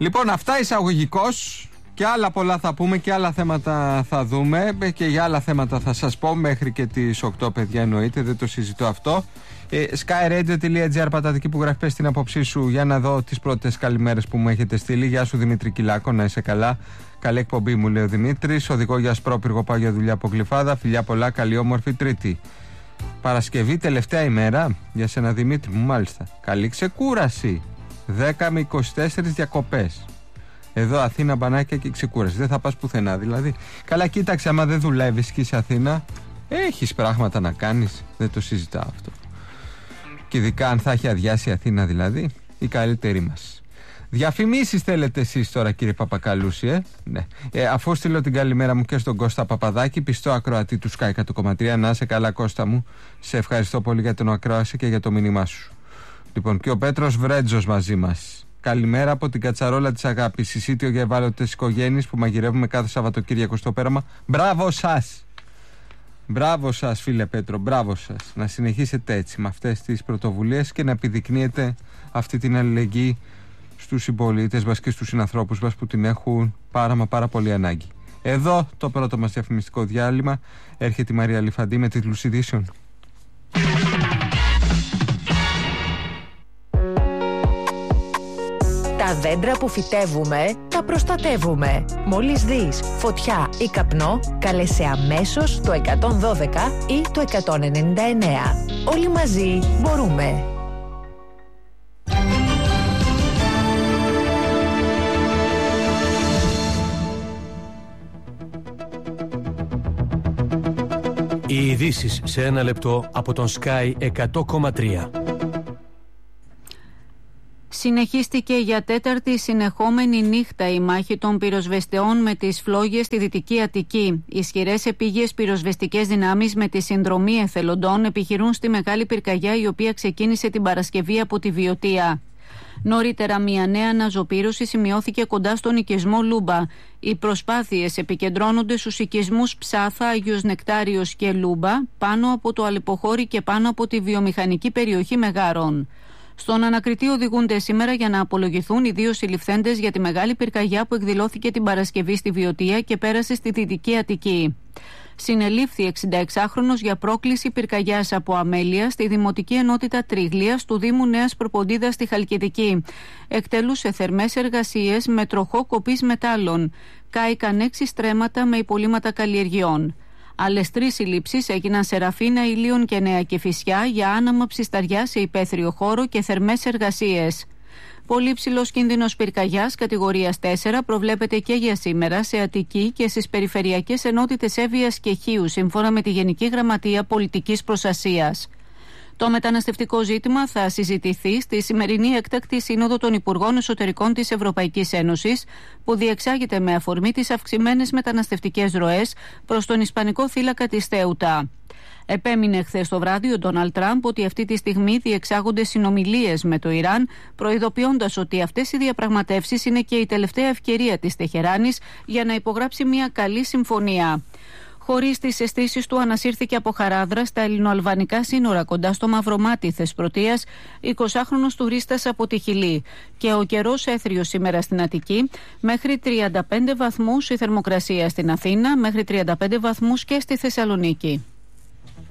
Λοιπόν, αυτά εισαγωγικώς. Και άλλα πολλά θα πούμε και άλλα θέματα θα δούμε. Και για άλλα θέματα θα σας πω μέχρι και τις 8, παιδιά, εννοείται. Δεν το συζητώ αυτό. skyradio.gr, πατατική που γράφει, πες την άποψή σου για να δω τις πρώτες καλημέρες που μου έχετε στείλει. Γεια σου Δημήτρη Κυλάκο, να είσαι καλά. Καλή εκπομπή μου, λέει ο Δημήτρης. Οδηγώ για Ασπρόπυργο, πάω για δουλειά από Γλυφάδα. Φιλιά πολλά, καλή όμορφη Τρίτη. Παρασκευή, τελευταία ημέρα για σένα Δημήτρη μου, μάλιστα. Καλή ξεκούραση. 10 με 24 διακοπές. Εδώ Αθήνα, μπανάκια και ξεκούραση. Δεν θα πας πουθενά δηλαδή. Καλά, κοίταξε, άμα δεν δουλεύεις και είσαι Αθήνα, έχεις πράγματα να κάνεις. Δεν το συζητάω αυτό. Και ειδικά αν θα έχει αδειάσει η Αθήνα, δηλαδή, η καλύτερη μας. Διαφημίσεις θέλετε εσείς τώρα, κύριε Παπακαλούση, ναι. Αφού στείλω την καλημέρα μου και στον Κώστα Παπαδάκη, πιστό ακροατή του Sky 100,3. Να είσαι καλά, Κώστα μου. Σε ευχαριστώ πολύ για τον ακρόαση και για το μήνυμά σου. Λοιπόν, και ο Πέτρος Βρέτζος μαζί μας. Καλημέρα από την Κατσαρόλα της Αγάπης. Συσίτιο για ευάλωτες οικογένειες που μαγειρεύουμε κάθε Σαββατοκύριακο στο πέραμα. Μπράβο σας! Μπράβο σας, φίλε Πέτρο, μπράβο σας. Να συνεχίσετε έτσι με αυτές τις πρωτοβουλίες και να επιδεικνύετε αυτή την αλληλεγγύη στους συμπολίτες μας και στους συνανθρώπους μας που την έχουν πάρα πολύ ανάγκη. Εδώ το πρώτο μας διαφημιστικό διάλειμμα. Έρχεται η Μαρία Λιφαντή με τίτλους ειδήσεων. Τα δέντρα που φυτεύουμε, τα προστατεύουμε. Μόλις δεις φωτιά ή καπνό, κάλεσε αμέσως το 112 ή το 199. Όλοι μαζί μπορούμε. Οι ειδήσεις σε ένα λεπτό από τον Sky 100,3. Συνεχίστηκε για τέταρτη συνεχόμενη νύχτα η μάχη των πυροσβεστεών με τις φλόγες στη Δυτική Αττική. Ισχυρές επίγειες πυροσβεστικές δυνάμεις με τη συνδρομή εθελοντών επιχειρούν στη μεγάλη πυρκαγιά, η οποία ξεκίνησε την Παρασκευή από τη Βιωτία. Νωρίτερα, μια νέα αναζωπήρωση σημειώθηκε κοντά στον οικισμό Λούμπα. Οι προσπάθειες επικεντρώνονται στους οικισμούς Ψάθα, Άγιος Νεκτάριος και Λούμπα, πάνω από το Αλεποχώρι και πάνω από τη βιομηχανική περιοχή Μεγάρων. Στον ανακριτή οδηγούνται σήμερα για να απολογηθούν οι δύο συλληφθέντες για τη μεγάλη πυρκαγιά που εκδηλώθηκε την Παρασκευή στη Βιωτία και πέρασε στη Δυτική Αττική. Συνελήφθη 66χρονος για πρόκληση πυρκαγιάς από αμέλεια στη Δημοτική Ενότητα Τρίγλιας του Δήμου Νέας Προποντίδας στη Χαλκιδική. Εκτελούσε θερμές εργασίες με τροχό κοπής μετάλλων. Κάηκαν 6 στρέμματα με υπολείμματα καλλιεργειών. Άλλες 3 συλλήψεις έγιναν σε Ραφίνα, Ηλίων και Νέα Κηφισιά για άναμα ψισταριά σε υπαίθριο χώρο και θερμές εργασίες. Πολύ ψηλός κίνδυνος πυρκαγιάς κατηγορίας 4 προβλέπεται και για σήμερα σε Αττική και στις περιφερειακές ενότητες Εύβοιας και Χίου, σύμφωνα με τη Γενική Γραμματεία Πολιτικής Προστασίας. Το μεταναστευτικό ζήτημα θα συζητηθεί στη σημερινή έκτακτη Σύνοδο των Υπουργών Εσωτερικών της Ευρωπαϊκής Ένωσης, που διεξάγεται με αφορμή τις αυξημένες μεταναστευτικές ροές προς τον Ισπανικό θύλακα της Θέουτα. Επέμεινε χθες το βράδυ ο Ντόναλντ Τραμπ ότι αυτή τη στιγμή διεξάγονται συνομιλίες με το Ιράν, προειδοποιώντας ότι αυτές οι διαπραγματεύσεις είναι και η τελευταία ευκαιρία της Τεχεράνης για να υπογράψει μια καλή συμφωνία. Χωρίς τις αισθήσεις του, ανασύρθηκε από Χαράδρα στα ελληνοαλβανικά σύνορα κοντά στο Μαυρομάτι Θεσπρωτείας 20χρονος τουρίστας από τη Χιλή. Και ο καιρός έθριος σήμερα στην Αττική, μέχρι 35 βαθμούς η θερμοκρασία στην Αθήνα, μέχρι 35 βαθμούς και στη Θεσσαλονίκη.